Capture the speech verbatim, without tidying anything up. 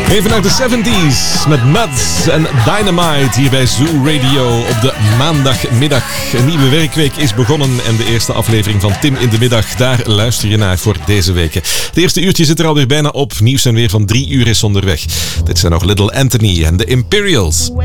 Even naar de zeventies met Mads en Dynamite hier bij Zoo Radio op de maandagmiddag. Een nieuwe werkweek is begonnen en de eerste aflevering van Tim in de Middag, daar luister je naar voor deze week. Het eerste uurtje zit er alweer bijna op. Nieuws en weer van drie uur is onderweg. Dit zijn nog Little Anthony en de Imperials.